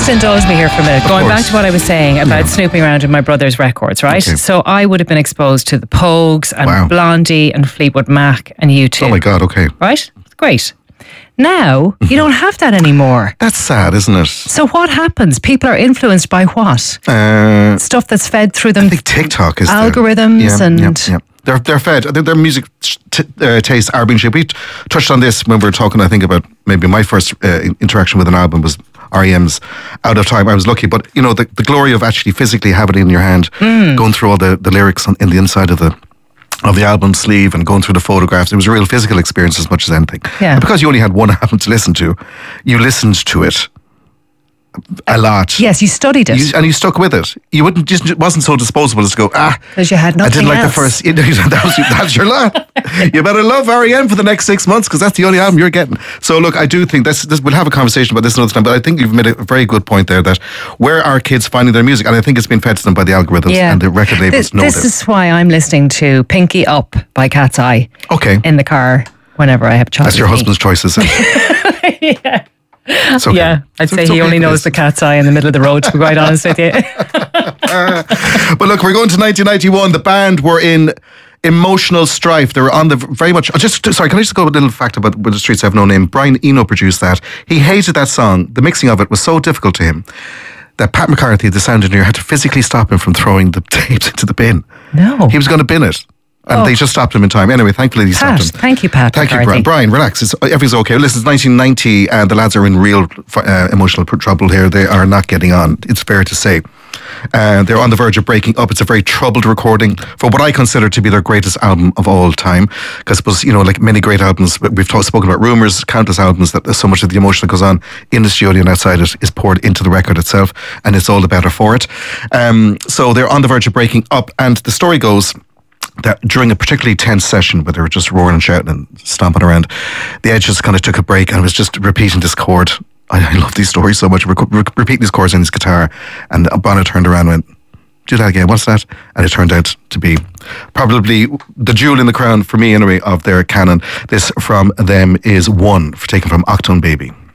just indulge me here for a minute. Going back to what I was saying about snooping around in my brother's records, right? Okay. So I would have been exposed to the Pogues and Blondie and Fleetwood Mac and U2. Oh my God, okay. Right? Great. Now, you don't have that anymore. That's sad, isn't it? So what happens? People are influenced by what? Stuff that's fed through them. I think TikTok is algorithms and... They're fed. Their music tastes are being shaped. We touched on this when we were talking, I think, about maybe my first interaction with an album was R.E.M's Out of Time. I was lucky, but you know, the glory of actually physically having it in your hand, going through all the lyrics in the inside of the album sleeve and going through the photographs, it was a real physical experience as much as anything. Yeah. And because you only had one album to listen to, you listened to it a lot. Yes, you studied it. And you stuck with it. You wouldn't just, it wasn't so disposable as to go, because you had nothing I didn't like else. the first, that's your lot. You better love R.E.M. for the next 6 months because that's the only album you're getting. So look, I do think this we'll have a conversation about this another time, but I think you've made a very good point there that where are kids finding their music? And I think it's been fed to them by the algorithms and the record labels know this. This is why I'm listening to Pinky Up by Cat's Eye. Okay. In the car whenever I have chocolate. That's your husband's choice, is it? Yeah. Okay. Yeah, I'd say he only knows the Cat's Eye in the middle of the road, to be quite honest with you. But look, we're going to 1991. The band were in emotional strife. They were on the very much... Sorry, can I just go with a little fact about The Streets Have No Name? Brian Eno produced that. He hated that song. The mixing of it was so difficult to him that Pat McCarthy, the sound engineer, had to physically stop him from throwing the tapes into the bin. No. He was going to bin it. And they just stopped him in time. Anyway, thankfully they stopped him. Thank you, Pat. Thank you, Brian. Brian, relax. Everything's okay. Listen, it's 1990 and the lads are in real emotional trouble here. They are not getting on, it's fair to say. They're on the verge of breaking up. It's a very troubled recording for what I consider to be their greatest album of all time. Because, you know, like many great albums, we've spoken about Rumours, countless albums, that so much of the emotion that goes on in the studio and outside it is poured into the record itself, and it's all the better for it. So they're on the verge of breaking up, and the story goes that during a particularly tense session where they were just roaring and shouting and stomping around, the Edge just kind of took a break and was just repeating this chord. I love these stories so much. Repeating these chords on his guitar, and Bonnet turned around and went, do that again, what's that? And it turned out to be probably the jewel in the crown, for me anyway, of their canon. This from them is One, taken from Achtung Baby.